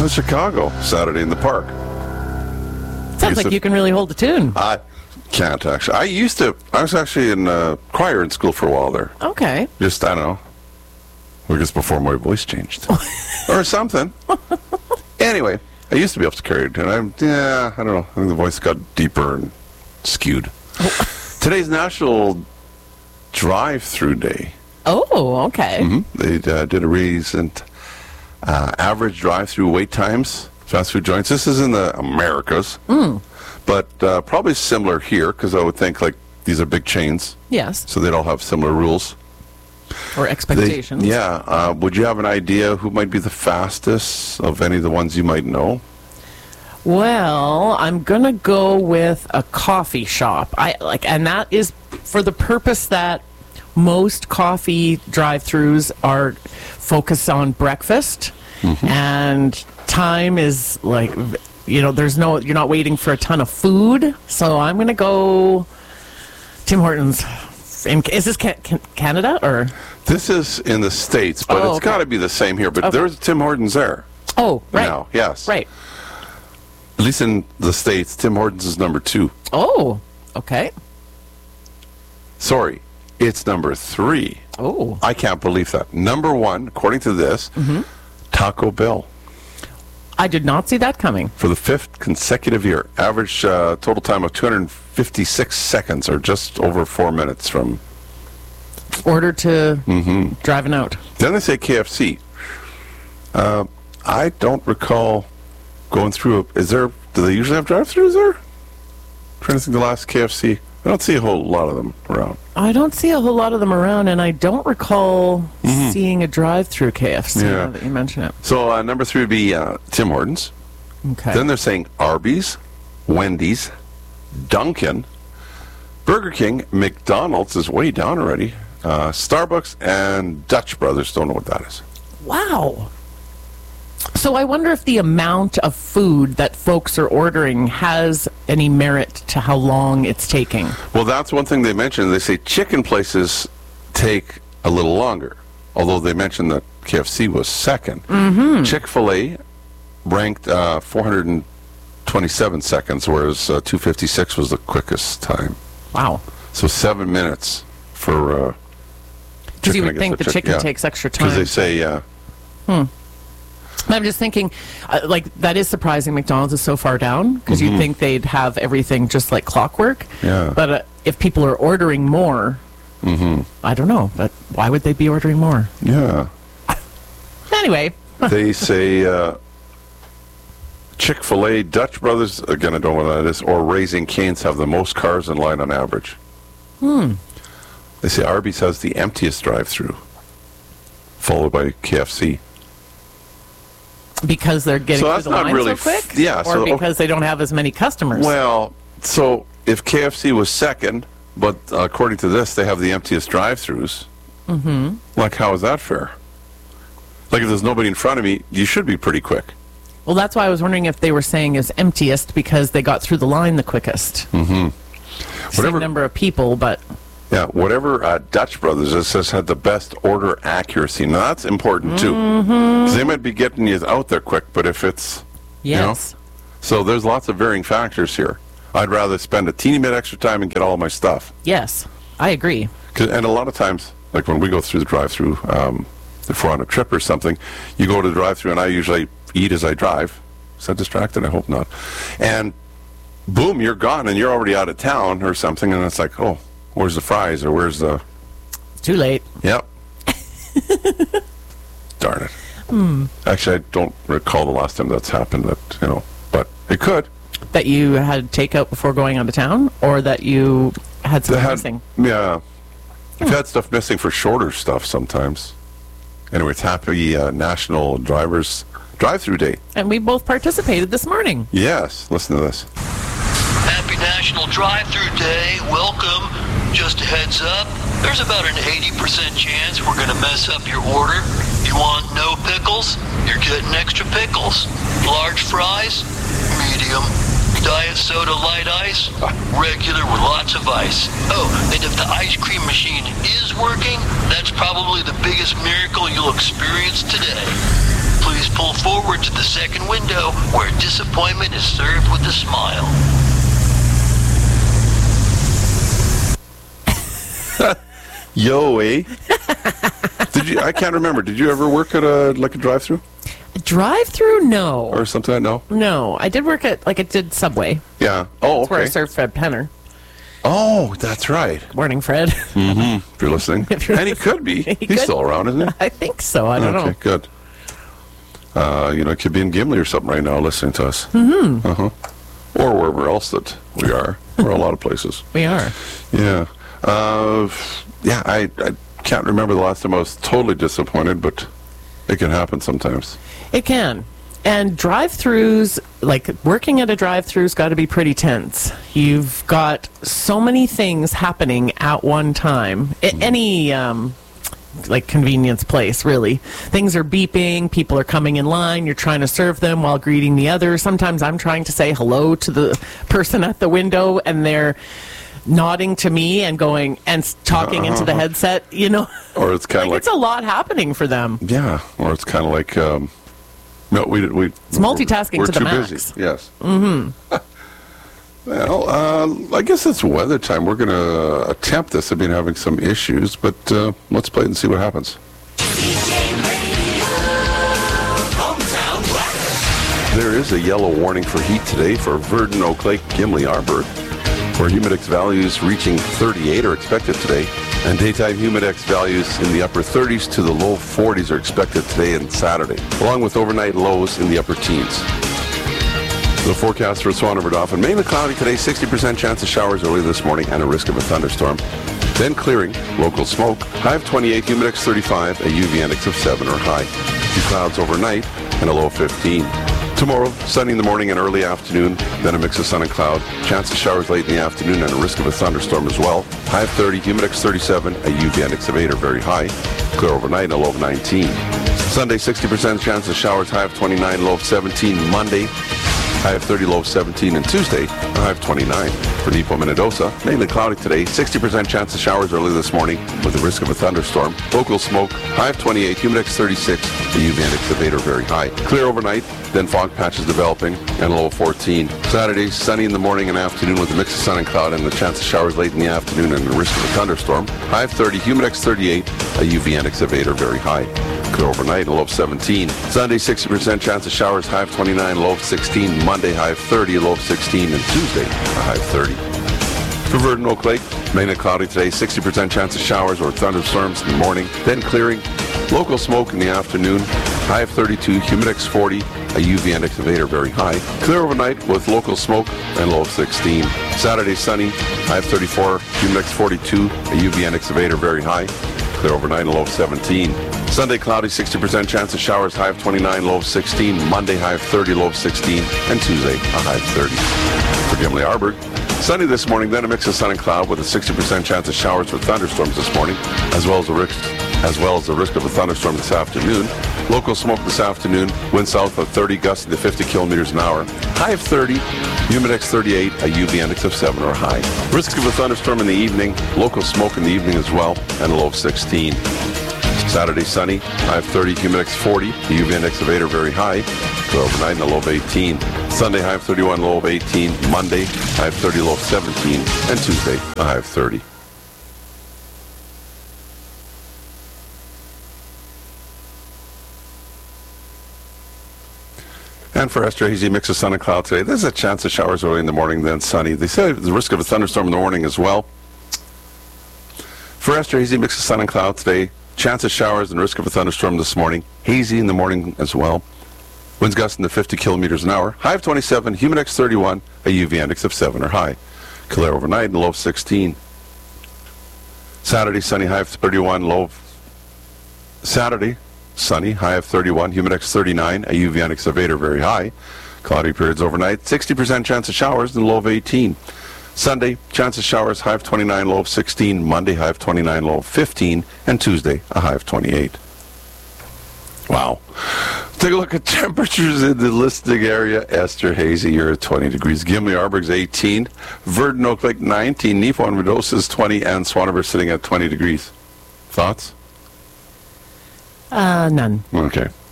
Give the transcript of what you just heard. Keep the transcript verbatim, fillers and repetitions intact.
in Chicago Saturday in the park. Sounds like to, you can really hold a tune. I can't, actually. I used to. I was actually in uh, choir in school for a while there. Okay. Just, I don't know. I guess before my voice changed. Or something. Anyway, I used to be able to carry it. And I'm, yeah, I don't know. I think the voice got deeper and skewed. Today's National Drive-Through Day. Oh, okay. Mm-hmm. They uh, did a recent uh, average drive-through wait times, fast food joints. This is in the Americas, Mm. but uh, probably similar here, because I would think like these are big chains, Yes. so they'd all have similar rules. Or They, expectations. yeah. Uh, would you have an idea who might be the fastest of any of the ones you might know? Well, I'm gonna go with a coffee shop. I like, and that is for the purpose that most coffee drive-throughs are focused on breakfast, and time is like, you know, there's no, you're not waiting for a ton of food. So I'm gonna go Tim Hortons. In, is this ca- can, Canada or? This is in the States, but Oh, it's okay. got to be the same here. But Okay. there's Tim Hortons there Oh, right. now. Yes. Right. At least in the States, Tim Hortons is number two. Oh, okay. Sorry, it's number three. Oh. I can't believe that. Number one, according to this, Mm-hmm. Taco Bell I did not see that coming. for the fifth consecutive year. Average uh, total time of two hundred fifty-six seconds, or just over four minutes from. Order to Mm-hmm. driving out. Then they say K F C. Uh, I don't recall going through. A, is there? Do they usually have drive-throughs there? I'm trying to think the last K F C. I don't see a whole lot of them around. I don't see a whole lot of them around, and I don't recall seeing a drive-through K F C Yeah. now that you mention it. So uh, number three would be uh, Tim Hortons. Okay. Then they're saying Arby's, Wendy's, Dunkin', Burger King, McDonald's is way down already, uh, Starbucks, and Dutch Brothers. Don't know what that is. Wow. So I wonder if the amount of food that folks are ordering has any merit to how long it's taking. Well, that's one thing they mentioned. They say chicken places take a little longer, although they mentioned that K F C was second. Mm-hmm. Chick-fil-A ranked uh, four hundred twenty-seven seconds, whereas uh, two fifty-six was the quickest time. Wow. So seven minutes for uh, Because you chicken, I would guess, think for the chick- chicken yeah. takes extra time. Because they say, uh, I'm just thinking, uh, like, that is surprising McDonald's is so far down, because you'd think they'd have everything just like clockwork. Mm-hmm. Yeah. But uh, if people are ordering more, mm-hmm. I don't know, but why would they be ordering more? yeah. Anyway, They say uh, Chick-fil-A, Dutch Brothers, again, I don't know what that is, or Raising Cane's have the most cars in line on average. hmm. They say Arby's has the emptiest drive-through, followed by K F C. Because they're getting So through that's the not line really so f- quick? yeah, Or so- because they don't have as many customers? Well, so if K F C was second, but uh, according to this, they have the emptiest drive-throughs, mm-hmm. like, how is that fair? Like, if there's nobody in front of me, you should be pretty quick. Well, that's why I was wondering if they were saying is emptiest because they got through the line the quickest. Mm-hmm. Same Whatever- number of people, but Yeah, whatever uh, Dutch Brothers is, says had the best order accuracy. Now, that's important, too. Mm-hmm. 'Cause they might be getting you out there quick, but if it's... yes. You know? So there's lots of varying factors here. I'd rather spend a teeny bit extra time and get all my stuff. Yes, I agree. 'Cause, and a lot of times, like when we go through the drive-through, um, if we're on a trip or something, you go to the drive-through, and I usually eat as I drive. Is that distracted? I hope not. And boom, you're gone, and you're already out of town or something, and it's like, oh, where's the fries, or where's the... It's too late. Yep. Darn it. Hmm. Actually, I don't recall the last time that's happened, that, you know, but it could. That you had takeout before going out of town, or that you had They something had- missing? Yeah. I've had stuff missing for shorter stuff sometimes. Anyway, it's Happy uh, National Drivers Drive-Through Day. And we both participated this morning. Yes, listen to this. Happy National Drive-Thru Day. Welcome. Just a heads up, there's about an eighty percent chance we're going to mess up your order. You want no pickles? You're getting extra pickles. Large fries? Medium. Diet soda light ice? Regular with lots of ice. Oh, and if the ice cream machine is working, that's probably the biggest miracle you'll experience today. Please pull forward forward to the second window, where disappointment is served with a smile. Yo, eh? Did you? I can't remember. Did you ever work at a like a drive-through Drive-through? No. or something? like that? No. No. I did work at, like, I did Subway. Yeah. Oh, That's where I okay. served Fred Penner. Oh, that's right. Morning, Fred. Mm-hmm. If you're listening, If you're and he could be. He He's could. still around, isn't he? I think so. I don't Okay, know. good. Uh, you know, it could be in Gimli or something right now listening to us. Mm-hmm. Uh-huh. Or wherever else that we are. Or a lot of places. We are. Yeah. Uh, yeah, I, I can't remember the last time I was totally disappointed, but it can happen sometimes. It can. And drive-throughs, like working at a drive-through's got to be pretty tense. You've got so many things happening at one time. I- any um, like convenience place, really. Things are beeping, people are coming in line, you're trying to serve them while greeting the others. Sometimes I'm trying to say hello to the person at the window and they're nodding to me and going and s- talking into the headset, you know. Or it's kind of Like, like, it's a lot happening for them. yeah, or it's kind of like, um, no, we we It's multitasking we're to the too max. busy. Yes. Mm-hmm. Well, uh, I guess it's weather time. We're going to attempt this. I've been having some issues, but uh, let's play it and see what happens. There is a yellow warning for heat today for Verdon, Oak Lake, Gimli, Arbour, where humidex values reaching thirty-eight are expected today, and daytime humidex values in the upper thirties to the low forties are expected today and Saturday, along with overnight lows in the upper teens. The forecast for Swan River Dauphin, mainly cloudy today, sixty percent chance of showers early this morning and a risk of a thunderstorm. Then clearing, local smoke, high of twenty-eight, humidex thirty-five, a U V index of seven or high. Few clouds overnight and a low of fifteen. Tomorrow, sunny in the morning and early afternoon, then a mix of sun and cloud. Chance of showers late in the afternoon and a risk of a thunderstorm as well. High of thirty, humidex thirty-seven, a U V index of eight or very high. Clear overnight and a low of nineteen. Sunday, sixty percent chance of showers, high of twenty-nine, low of seventeen. Monday, high of thirty, low of seventeen. And Tuesday, a high of twenty-nine. For Nepo, Minnedosa, mainly cloudy today, sixty percent chance of showers early this morning with a risk of a thunderstorm. Local smoke, high of twenty-eight, humidex thirty-six, a U V index of eight or very high. Clear overnight, then fog patches developing, and a low of fourteen. Saturday, sunny in the morning and afternoon with a mix of sun and cloud and a chance of showers late in the afternoon and a risk of a thunderstorm. High of thirty, humidex thirty-eight, a U V index of eight or very high. Clear overnight, a low of seventeen. Sunday, sixty percent chance of showers, high of twenty-nine, low of sixteen. Monday, high of thirty, a low of sixteen. And Tuesday, a high of thirty. For Verdon, Oak Lake, mainly cloudy today, sixty percent chance of showers or thunderstorms in the morning, then clearing. Local smoke in the afternoon, high of thirty-two, humidex forty, a U V index of eight or very high. Clear overnight with local smoke and low of sixteen. Saturday, sunny, high of thirty-four, humidex forty-two, a U V index of eight or very high. Clear overnight and a low of seventeen. Sunday, cloudy, sixty percent chance of showers, high of twenty-nine, low of sixteen. Monday, high of thirty, low of sixteen. And Tuesday, a high of thirty. For Gimli, Arbour, sunny this morning, then a mix of sun and cloud with a sixty percent chance of showers or thunderstorms this morning, as well as a risk, as well as the risk of a thunderstorm this afternoon. Local smoke this afternoon, wind south of thirty, gusting to fifty kilometers an hour. High of thirty, humidex thirty-eight, a U V index of seven or high. Risk of a thunderstorm in the evening, local smoke in the evening as well, and a low of sixteen. Saturday, sunny, high of thirty, humidex forty, a U V index of eight or very high. Clear overnight and a low of eighteen. Sunday, high of thirty-one, low of eighteen. Monday, high of thirty, low of seventeen. And Tuesday, a high of thirty. And for Esther, hazy mix of sun and cloud today. There's a chance of showers early in the morning, then sunny. They say the risk of a thunderstorm in the morning as well. For Esther, hazy mix of sun and cloud today. Chance of showers and risk of a thunderstorm this morning. Hazy in the morning as well. Winds gusting to fifty kilometers an hour. High of twenty-seven, humidex thirty-one, a U V index of seven or high. Clear overnight and low of sixteen. Saturday, sunny, high of thirty-one, low of... Saturday, sunny, high of thirty-one, humidex thirty-nine, a U V index of eight or very high. Cloudy periods overnight, sixty percent chance of showers and low of eighteen. Sunday, chance of showers, high of twenty-nine, low of sixteen. Monday, high of twenty-nine, low of fifteen. And Tuesday, a high of twenty-eight. Wow. Take a look at temperatures in the listing area. Esther, hazy, you're at twenty degrees. Gimli, Arbour's eighteen. Verdon, Oak Lake, nineteen. Nepo and Minnedosa is twenty. And Swan River sitting at twenty degrees. Thoughts? Uh, none. Okay.